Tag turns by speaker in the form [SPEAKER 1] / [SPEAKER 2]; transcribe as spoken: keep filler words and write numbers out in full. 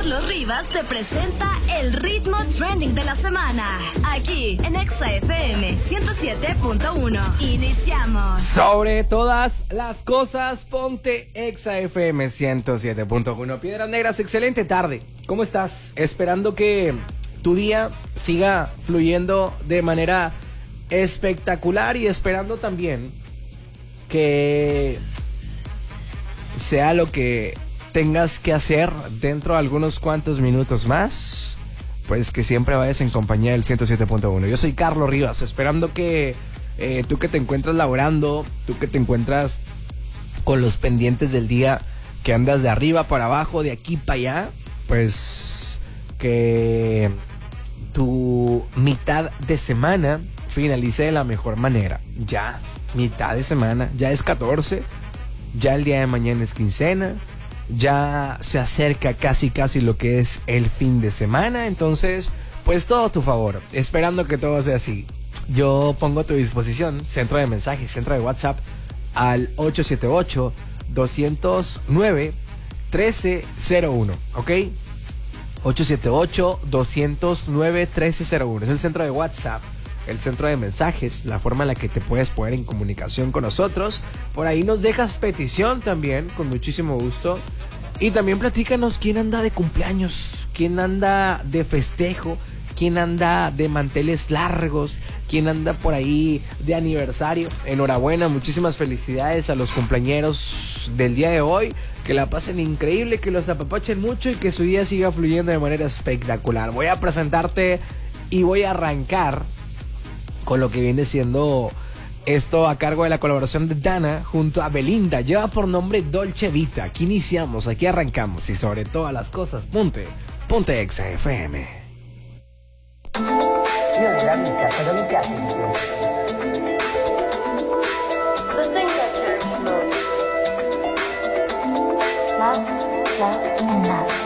[SPEAKER 1] Carlos Rivas te presenta el ritmo trending de la semana, aquí en Exa F M ciento siete punto uno. Iniciamos.
[SPEAKER 2] Sobre todas las cosas, ponte Exa F M ciento siete punto uno. Piedras Negras, excelente tarde. ¿Cómo estás? Esperando que tu día siga fluyendo de manera espectacular y esperando también que sea lo que tengas que hacer dentro de algunos cuantos minutos más, pues que siempre vayas en compañía del ciento siete punto uno. Yo soy Carlos Rivas, esperando que eh, tú que te encuentras laborando, tú que te encuentras con los pendientes del día, que andas de arriba para abajo, de aquí para allá, pues que tu mitad de semana finalice de la mejor manera. Ya, mitad de semana, ya es catorce, ya el día de mañana es quincena, ya se acerca casi casi lo que es el fin de semana, entonces pues todo a tu favor, esperando que todo sea así. Yo pongo a tu disposición centro de mensajes, centro de WhatsApp al ocho siete ocho, dos cero nueve, uno tres cero uno, ¿ok? ocho siete ocho, dos cero nueve, uno tres cero uno es el centro de WhatsApp, el centro de mensajes, la forma en la que te puedes poner en comunicación con nosotros. Por ahí nos dejas petición también, con muchísimo gusto. Y también platícanos quién anda de cumpleaños, quién anda de festejo, quién anda de manteles largos, quién anda por ahí de aniversario. Enhorabuena, muchísimas felicidades a los cumpleañeros del día de hoy. Que la pasen increíble, que los apapachen mucho y que su día siga fluyendo de manera espectacular. Voy a presentarte y voy a arrancar con lo que viene siendo esto a cargo de la colaboración de Dana junto a Belinda. Lleva por nombre Dolce Vita. Aquí iniciamos, aquí arrancamos y sobre todas las cosas, ponte, ponte Exa F M.
[SPEAKER 3] Io nella vita cosa mi piace di più?
[SPEAKER 4] The things I cherish most. Love, love, and love.